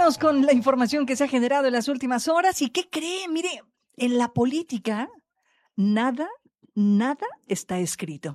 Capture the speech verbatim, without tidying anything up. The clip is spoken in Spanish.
Vámonos con la información que se ha generado en las últimas horas. ¿Y qué cree? Mire, en la política, nada, nada está escrito.